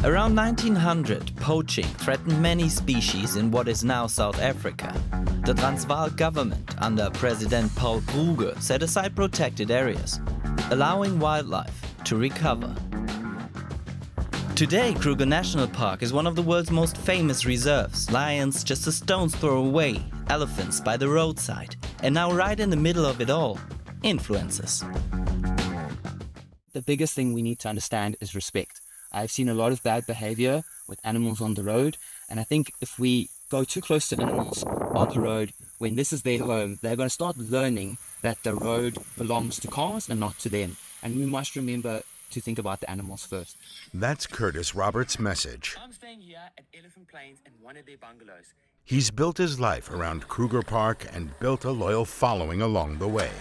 Around 1900, poaching threatened many species in what is now South Africa. The Transvaal government, under President Paul Kruger, set aside protected areas, allowing wildlife to recover. Today, Kruger National Park is one of the world's most famous reserves. Lions just a stone's throw away, elephants by the roadside, and now right in the middle of it all, influencers. The biggest thing we need to understand is respect. I've seen a lot of bad behavior with animals on the road, and I think if we go too close to animals on the road, when this is their home, they're going to start learning that the road belongs to cars and not to them. And we must remember to think about the animals first. That's Curtis Roberts' message. I'm staying here at Elephant Plains in one of their bungalows. He's built his life around Kruger Park and built a loyal following along the way.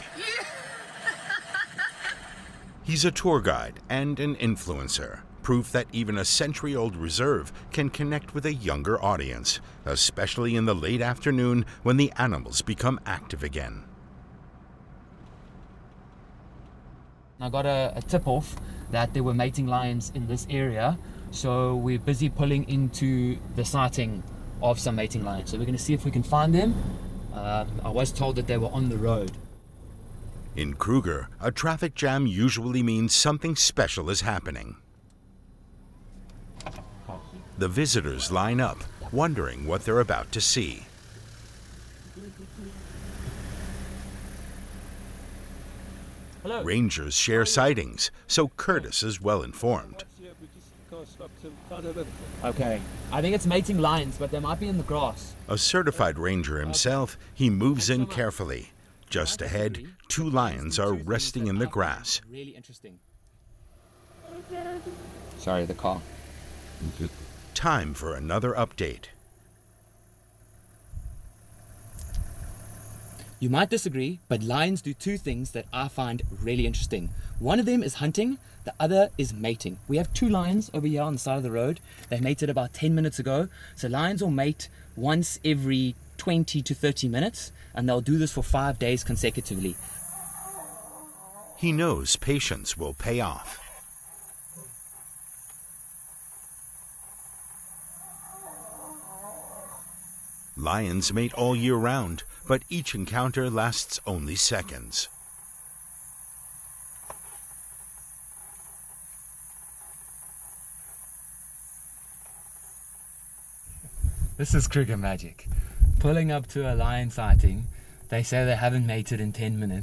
He's a tour guide and an influencer, proof that even a century-old reserve can connect with a younger audience, especially in the late afternoon when the animals become active again. I got a tip-off that there were mating lions in this area, so we're busy pulling into the sighting of some mating lions. So we're going to see if we can find them. I was told that they were on the road. In Kruger, a traffic jam usually means something special is happening. The visitors line up, wondering what they're about to see. Hello. Rangers share sightings, so Curtis is well informed. Okay, I think it's mating lions, but they might be in the grass. A certified ranger himself, he moves in carefully. Just ahead, two lions are resting in the grass. Really interesting. Sorry, the car. Time for another update. You might disagree, but lions do two things that I find really interesting. One of them is hunting, the other is mating. We have two lions over here on the side of the road. They mated about 10 minutes ago. So lions will mate once every 20 to 30 minutes, and they'll do this for 5 days consecutively. He knows patience will pay off. Lions mate all year round, but each encounter lasts only seconds. This is Kruger magic. Pulling up to a lion sighting, they say they haven't mated in 10 minutes.